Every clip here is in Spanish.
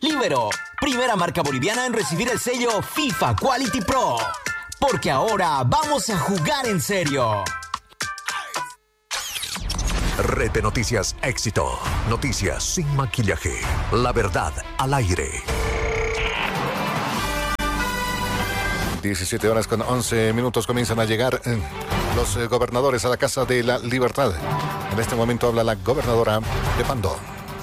Libero, primera marca boliviana en recibir el sello FIFA Quality Pro. Porque ahora vamos a jugar en serio. Red de Noticias Éxito. Noticias sin maquillaje. La verdad al aire. 17 horas con 11 minutos comienzan a llegar los gobernadores a la Casa de la Libertad. En este momento habla la gobernadora de Pando.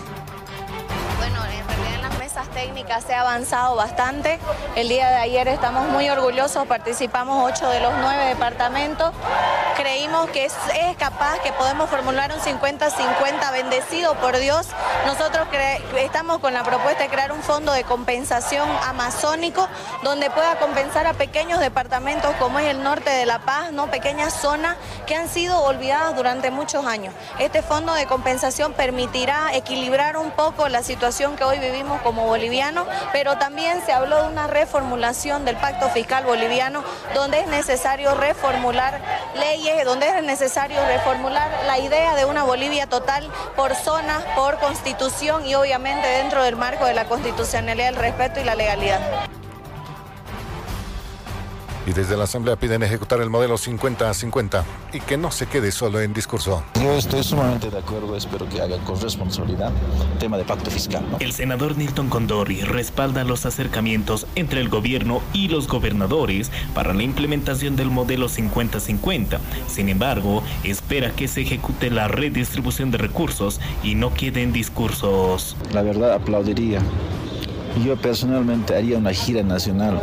Técnicas se ha avanzado bastante. El día de ayer estamos muy orgullosos, participamos 8 de los 9 departamentos. Creímos que es capaz, que podemos formular un 50-50 bendecido por Dios. Nosotros estamos con la propuesta de crear un fondo de compensación amazónico donde pueda compensar a pequeños departamentos como es el norte de La Paz, ¿no? Pequeñas zonas que han sido olvidadas durante muchos años. Este fondo de compensación permitirá equilibrar un poco la situación que hoy vivimos como boliviano, pero también se habló de una reformulación del pacto fiscal boliviano, donde es necesario reformular leyes, donde es necesario reformular la idea de una Bolivia total por zonas, por constitución y obviamente dentro del marco de la constitucionalidad, el respeto y la legalidad. Y desde la Asamblea piden ejecutar el modelo 50-50 y que no se quede solo en discurso. Yo estoy sumamente de acuerdo, espero que hagan con responsabilidad el tema de pacto fiscal, ¿no? El senador Nilton Condori respalda los acercamientos entre el gobierno y los gobernadores para la implementación del modelo 50-50. Sin embargo, espera que se ejecute la redistribución de recursos y no quede en discursos. La verdad, aplaudiría. Yo personalmente haría una gira nacional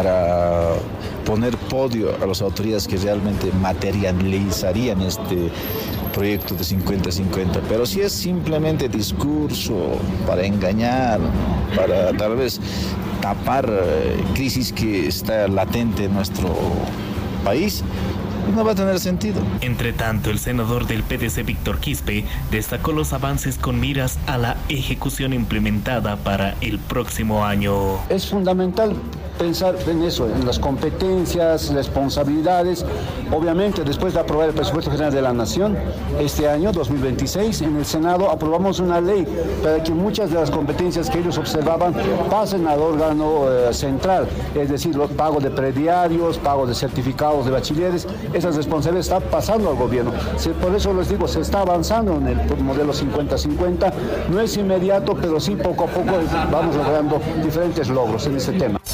para poner podio a las autoridades que realmente materializarían este proyecto de 50-50. Pero si es simplemente discurso para engañar, para tal vez tapar crisis que está latente en nuestro país, no va a tener sentido. Entre tanto, el senador del PDC, Víctor Quispe, destacó los avances con miras a la ejecución implementada para el próximo año. Es fundamental pensar en eso, en las competencias, responsabilidades. Obviamente, después de aprobar el presupuesto general de la Nación, este año, 2026, en el Senado aprobamos una ley para que muchas de las competencias que ellos observaban pasen al órgano central, es decir, los pagos de prediarios, pagos de certificados de bachilleres. Esas responsabilidades están pasando al gobierno. Por eso les digo, se está avanzando en el modelo 50-50. No es inmediato, pero sí poco a poco vamos logrando diferentes logros en este tema.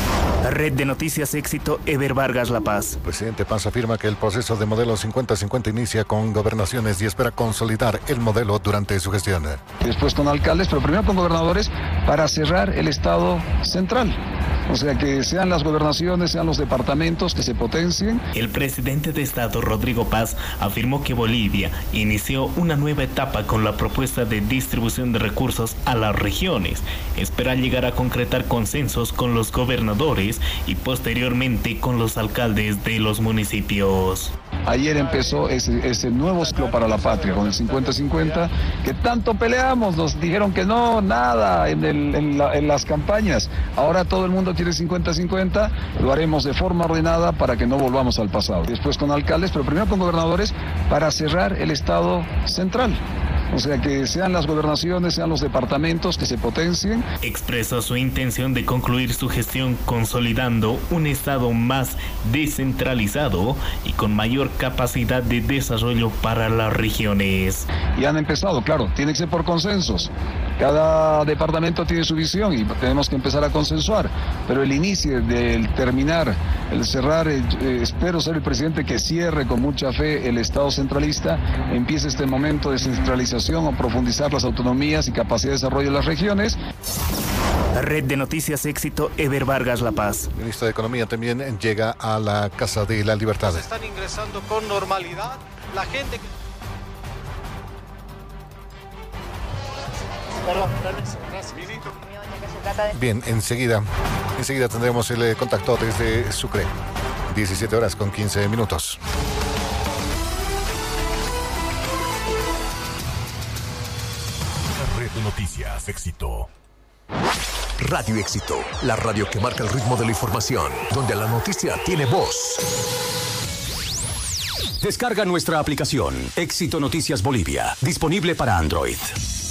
Red de Noticias Éxito, Eber Vargas, La Paz. El presidente Paz afirma que el proceso de modelo 50-50 inicia con gobernaciones y espera consolidar el modelo durante su gestión. Después con alcaldes, pero primero con gobernadores para cerrar el Estado central. O sea, que sean las gobernaciones, sean los departamentos que se potencien. El presidente de Estado, Rodrigo Paz, afirmó que Bolivia inició una nueva etapa con la propuesta de distribución de recursos a las regiones. Espera llegar a concretar consensos con los gobernadores y posteriormente con los alcaldes de los municipios. Ayer empezó ese nuevo ciclo para la patria con el 50-50, que tanto peleamos, nos dijeron que no, nada en las campañas. Ahora todo el mundo quiere 50-50, lo haremos de forma ordenada para que no volvamos al pasado. Después con alcaldes, pero primero con gobernadores para cerrar el Estado central. O sea, que sean las gobernaciones, sean los departamentos que se potencien. Expresó su intención de concluir su gestión consolidando un Estado más descentralizado y con mayor capacidad de desarrollo para las regiones. Y han empezado, claro, tiene que ser por consensos. Cada departamento tiene su visión y tenemos que empezar a consensuar. Pero el inicio, el terminar, el cerrar, espero ser el presidente que cierre con mucha fe el Estado centralista, empiece este momento de centralización o profundizar las autonomías y capacidad de desarrollo de las regiones. Red de Noticias Éxito, Eber Vargas, La Paz. El ministro de Economía también llega a la Casa de la Libertad. Se están ingresando con normalidad. La gente... Perdón, gracias. Bien, enseguida tendremos el contacto desde Sucre. 17 horas con 15 minutos. Red de Noticias Éxito. Radio Éxito, la radio que marca el ritmo de la información, donde la noticia tiene voz. Descarga nuestra aplicación Éxito Noticias Bolivia, disponible para Android.